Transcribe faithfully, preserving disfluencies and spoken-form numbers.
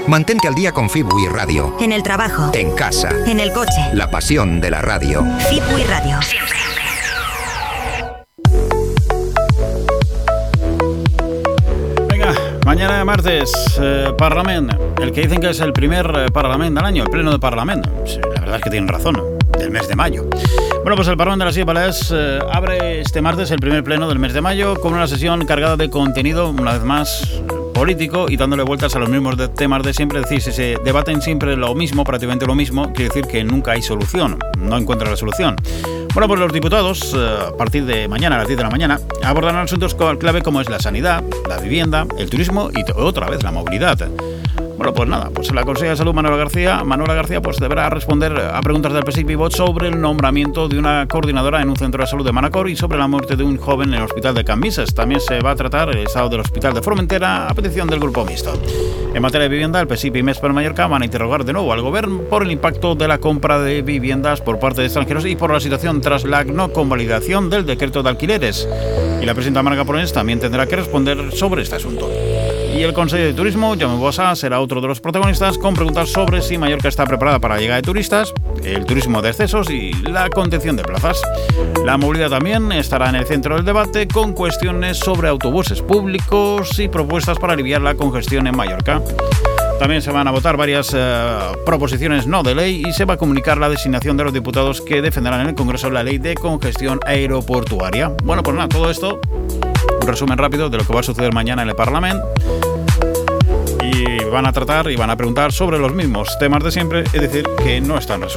Mantente al día con Fibui Radio. En el trabajo. En casa. En el coche. La pasión de la radio. Fibui Radio. Siempre. Venga, mañana martes, eh, Parlament. El que dicen que es el primer eh, Parlament del año, el pleno de Parlament. Sí, la verdad es que tienen razón, del mes de mayo. Bueno, pues el Parlament de las Illes Balears eh, abre este martes el primer pleno del mes de mayo con una sesión cargada de contenido, una vez más, político y dándole vueltas a los mismos de temas de siempre. Es decir, si se debaten siempre lo mismo, prácticamente lo mismo, quiere decir que nunca hay solución, no encuentra la solución. Bueno, pues los diputados, eh, a partir de mañana, a las diez de la mañana, abordarán asuntos clave como es la sanidad, la vivienda, el turismo y otra vez la movilidad. Bueno, pues nada, pues la consejera de Salud, Manuela García, Manuela García, pues deberá responder a preguntas del P S I C Pivot sobre el nombramiento de una coordinadora en un centro de salud de Manacor y sobre la muerte de un joven en el hospital de Cambises. También se va a tratar el estado del hospital de Formentera a petición del grupo mixto. En materia de vivienda, el P S I C y M E S per Mallorca van a interrogar de nuevo al gobierno por el impacto de la compra de viviendas por parte de extranjeros y por la situación tras la no convalidación del decreto de alquileres. Y la presidenta Marga Pones también tendrá que responder sobre este asunto. Y el Consejo de Turismo, Jaume Bossa, será otro de los protagonistas con preguntas sobre si Mallorca está preparada para la llegada de turistas, el turismo de excesos y la contención de plazas. La movilidad también estará en el centro del debate con cuestiones sobre autobuses públicos y propuestas para aliviar la congestión en Mallorca. También se van a votar varias eh, proposiciones no de ley y se va a comunicar la designación de los diputados que defenderán en el Congreso la ley de congestión aeroportuaria. Bueno, pues nada, todo esto, un resumen rápido de lo que va a suceder mañana en el Parlamento. Y van a tratar y van a preguntar sobre los mismos temas de siempre, es decir, que no están resueltos.